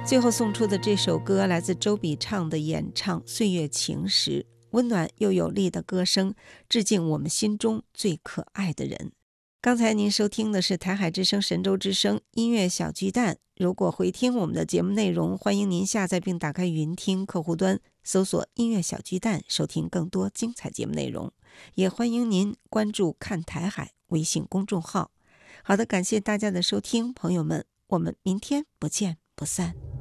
最后送出的这首歌来自周笔畅的演唱《岁月晴时》，温暖又有力的歌声，致敬我们心中最可爱的人。刚才您收听的是台海之声神州之声音乐小巨蛋。如果回听我们的节目内容，欢迎您下载并打开云听客户端，搜索音乐小巨蛋，收听更多精彩节目内容。也欢迎您关注看台海微信公众号。好的，感谢大家的收听，朋友们，我们明天不见不散。